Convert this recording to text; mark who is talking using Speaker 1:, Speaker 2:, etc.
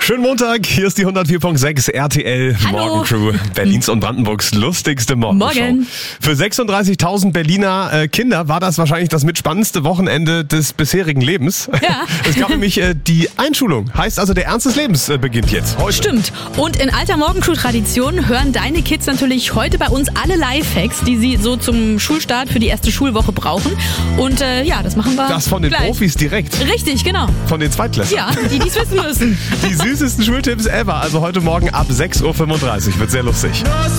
Speaker 1: Schönen Montag, hier ist die 104.6 RTL Morgencrew, Berlins und Brandenburgs lustigste Morgenshow.
Speaker 2: Morgen.
Speaker 1: Für 36.000 Berliner Kinder war das wahrscheinlich das mitspannendste Wochenende des bisherigen Lebens.
Speaker 2: Ja.
Speaker 1: Es gab nämlich die Einschulung, heißt also der Ernst des Lebens beginnt jetzt, heute.
Speaker 2: Stimmt. Und in alter Morgencrew-Tradition hören deine Kids natürlich heute bei uns alle Lifehacks, die sie so zum Schulstart für die erste Schulwoche brauchen. Und das machen wir
Speaker 1: Das von den
Speaker 2: gleich.
Speaker 1: Profis direkt,
Speaker 2: Richtig, genau.
Speaker 1: von den Zweitklässlern.
Speaker 2: Ja, die es wissen müssen.
Speaker 1: Die süßesten Schultipps ever, also heute Morgen ab 6.35 Uhr, wird sehr lustig.